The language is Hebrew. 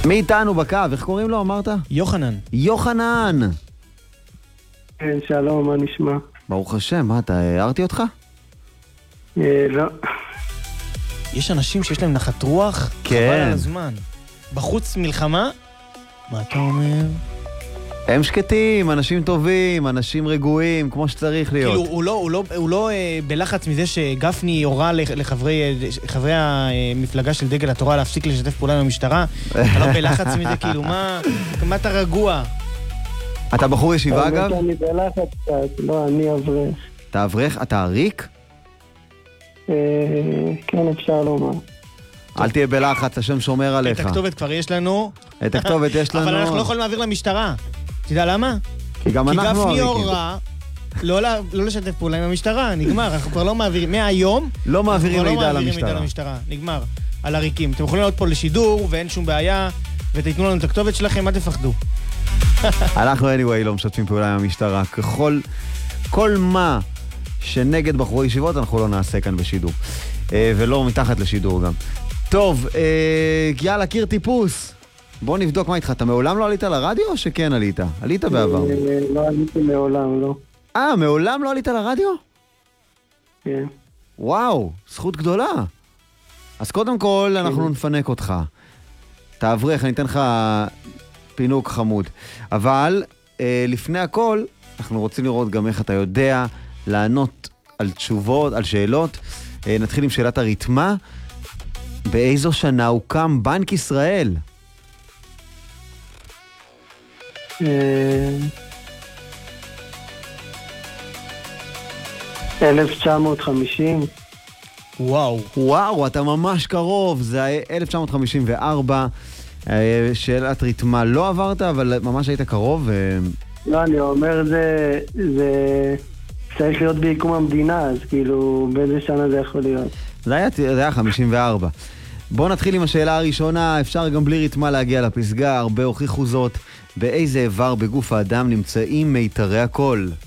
מי איתנו בקו? איך קוראים לו, אמרת? יוחנן. יוחנן! כן, שלום, מה נשמע? ברוך השם, מה, אתה הערתי אותך? לא. יש אנשים שיש להם נחת רוח, כן. חבל על הזמן. בחוץ מלחמה? מה אתה אומר? הם שקטים, אנשים טובים, אנשים רגועים, כמו שצריך להיות. כאילו, הוא לא בלחץ מזה שגפני הורה לחברי המפלגה של דגל התורה להפסיק לשתף פעולה עם המשטרה? אתה לא בלחץ מזה, כאילו, מה אתה רגוע? אתה בחור ישיבה אגב? אני בלחץ קצת, לא, אני אברך. אתה אברך? אתה עריק? כן, אפשר לומר. אל תהיה בלחץ, השם שומר עליך. את הכתובת כבר יש לנו. את הכתובת יש לנו. אבל אנחנו לא יכולים להעביר למשטרה. אתה יודע למה? כי גם אנחנו כי גפני עריקים. הורה לא לשתף פעולה עם המשטרה, נגמר. אנחנו כבר לא מעבירים, מהיום, לא מעבירים מידע מידע למשטרה. למשטרה, נגמר. על עריקים. אתם יכולים לעלות פה לשידור ואין שום בעיה, ותיתנו לנו את הכתובת שלכם, מה תפחדו? אנחנו anyway לא משתפים פעולה עם המשטרה. כל מה שנגד בחורי ישיבות אנחנו לא נעשה כאן בשידור. ולא מתחת לשידור גם. טוב, יאללה, קיר טיפוס. בוא נבדוק מה איתך. אתה מעולם לא עלית לרדיו או שכן עלית? עלית בעבר? לא עליתי מעולם, לא. מעולם לא עלית לרדיו? כן. וואו, זכות גדולה. אז קודם כל אנחנו נפנק אותך. תעברך, אני אתן לך פינוק חמוד. אבל לפני הכל, אנחנו רוצים לראות גם איך אתה יודע לענות על תשובות, על שאלות. נתחיל עם שאלת הריתמה. באיזו שנה הוקם בנק ישראל? 1950. וואו, אתה ממש קרוב. זה 1954. שאלת ריתמה לא עברת, אבל ממש היית קרוב. לא, אני אומר, זה צריך להיות ביקום המדינה, אז כאילו, באיזה שנה זה יכול להיות? זה היה 54. בואו נתחיל עם השאלה הראשונה. אפשר גם בלי ריתמה להגיע לפסגה, הרבה הוכיחו זאת. באיזה איבר בגוף האדם נמצאים מיתרי הקול?